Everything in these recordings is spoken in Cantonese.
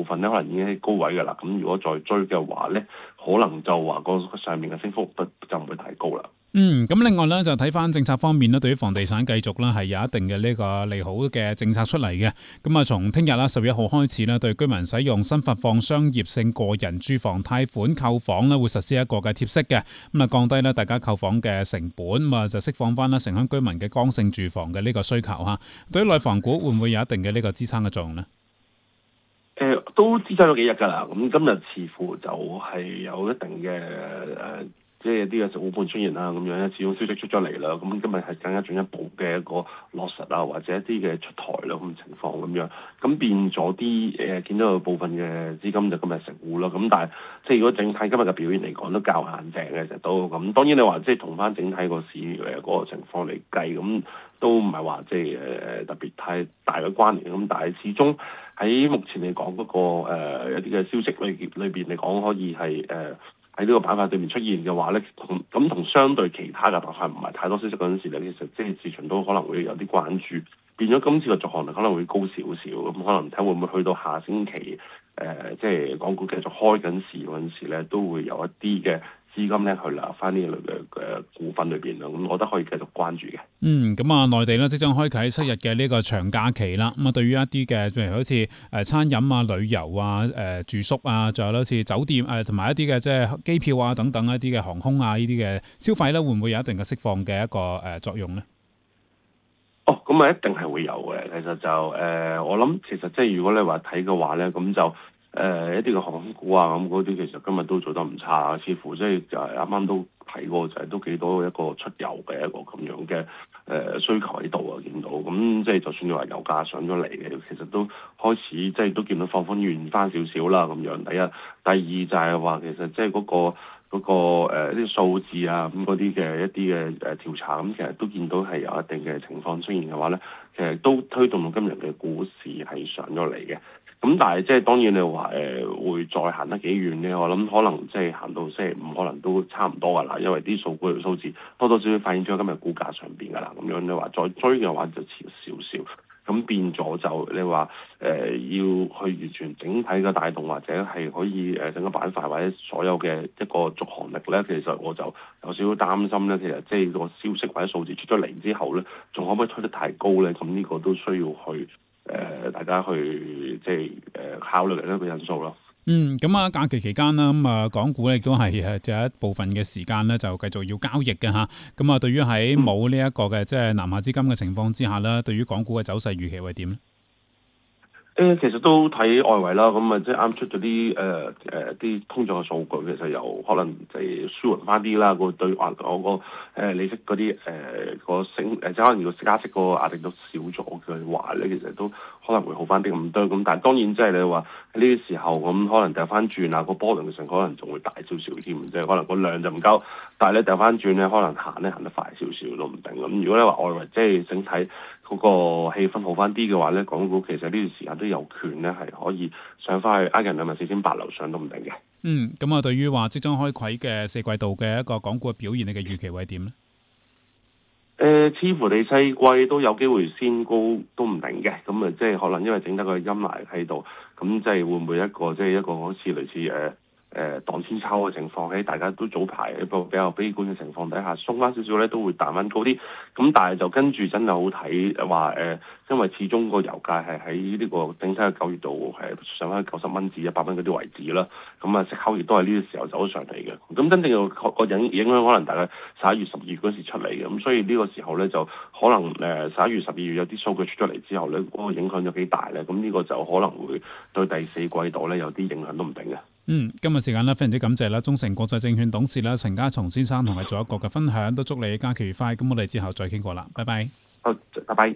分咧可能已經喺高位㗎啦。咁如果再追嘅話咧，可能就話個上面嘅升幅就唔會太高啦。 咁另外咧就睇翻政策方面咧，對於房地產繼續咧係有一定嘅呢個利好嘅政策出嚟嘅。咁啊，從聽日啦11號開始咧，對居民使用新發放商業性個人住房貸款購房咧，會實施一個嘅貼息嘅，咁啊降低咧大家購房嘅成本，咁啊就釋放翻啦城鄉居民嘅剛性住房嘅呢個需求嚇。對於內房股會唔會有一定嘅呢個支撐嘅作用呢？ 都支撐咗幾日㗎啦。咁今日似乎就係有一定嘅即係啲嘅小盤出現啦，咁樣咧，始終消息出咗嚟啦，咁今日係更加進一步嘅一個落實啊，或者一啲嘅出台啦咁情況咁樣，咁變咗啲見到有部分嘅資金就今日成戶啦，咁但係即係如果整體今日嘅表現嚟講都較硬淨嘅，其實都咁當然你話即係同翻整體個市嗰個情況嚟計，咁都唔係話即係特別太大嘅關聯咁，但係始終喺目前嚟講嗰個一啲嘅消息裏邊嚟講，可以係喺呢個板塊對面出現嘅話咧，同相對其他嘅板塊唔係太多消息嗰陣時咧，其實即係市場都可能會有啲關注，變咗今次嘅續航力可能會高少少，咁可能睇會唔會去到下星期即係港股繼續開緊市嗰陣時咧，都會有一啲嘅資金咧去流翻呢類嘅股份裏邊啦，咁我覺得可以繼續關注嘅。 咁啊，內地咧即將開啟7日嘅呢個長假期啦。咁啊，對於一啲嘅譬如好似餐飲啊、旅遊啊、住宿啊，仲有好似酒店同埋一啲嘅即係機票啊等等一啲嘅航空啊呢啲嘅消費咧，會唔會有一定嘅釋放嘅一個作用咧？ 咁啊一定係會有嘅。其實就我諗其實即係如果你話睇嘅話咧，咁就一啲嘅航空股啊咁嗰啲，其實今日都做得唔差，似乎即係就係啱啱都睇過，就係都幾多一個出遊嘅一個咁樣嘅需求喺度啊，見到咁即係就算你話油價上咗嚟嘅，其實都開始即係都見到放寬軟翻少少啦咁樣。第一，第二就係話其實即係嗰啲數字啊咁嗰啲嘅一啲嘅調查咁，其實都見到係有一定嘅情況出現嘅話咧，其實都推動到今日嘅股市係上咗嚟嘅。咁但係即係當然你話會再行得幾遠咧？我諗可能即係行到星期五可能都差唔多㗎啦，因為啲數字多多少少反映咗今日股價上邊㗎啦。咁樣你話再追嘅話就遲少少，咁變咗就你話要去完全整體嘅帶動或者係可以整個板塊或者所有嘅一個續航力咧，其實我就有少少擔心咧。其實即係個消息或者數字出咗嚟之後咧，仲可唔可以推得太高咧？咁呢個都需要去大家去即係考慮嘅一個因素咯。 咁啊，假期期間啦，咁啊，港股亦都係就有一部分嘅時間咧，就繼續要交易嘅嚇。咁啊，對於喺冇呢一個嘅即係南下資金嘅情況之下咧，對於港股嘅走勢預期會點咧？ 其實都睇外圍啦，咁啊即係啱出咗啲通脹嘅數據，其實有可能就係舒緩翻啲啦。個對話嗰個利息嗰啲個升即係可能如果加息個壓力都少咗嘅話咧，其實都可能會好翻啲咁多。咁但係當然即係你話喺呢個時候咁，可能掉翻轉啊，個波動性可能仲會大少少添，即係可能個量就唔夠，但係咧掉翻轉咧，可能行得快少少都唔定。咁如果你話外圍即係整體嗰個氣氛好翻啲嘅話咧，港股其實呢段時間都有權咧係可以上翻去224,800樓上都唔定嘅。 咁啊，對於話即將開啓嘅4季度嘅一個港股嘅表現，你嘅預期會係點咧？ 似乎第4季都有機會先高都唔定嘅，咁啊即係可能因為整得個陰霾喺度，咁即係會唔會一個好似類似盪千秋嘅情況，喺大家都早排一個比較悲觀嘅情況底下，鬆翻少少咧都會彈翻高啲。咁但係就跟住真係好睇話因為始終個油價係喺呢個整體嘅9月度係上翻90蚊至100蚊嗰啲位置啦。咁啊息口亦都係呢個時候走咗上嚟嘅。咁真正個影響可能大概11月、12月嗰時出嚟嘅。咁所以呢個時候咧就可能11月、12月有啲數據出咗嚟之後咧，嗰個影響有幾大咧？咁呢個就可能會對第4季度咧有啲影響都唔定嘅。 今日時間咧非常之感謝啦，中誠國際證券董事啦陳家松先生同你做一個嘅分享，都祝你假期愉快。咁我哋之後再傾過啦，拜拜。 好，拜拜。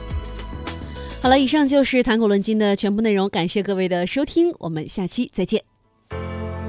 好了，以上就是谈股论金的全部內容，感謝各位的收聽，我們下期再見。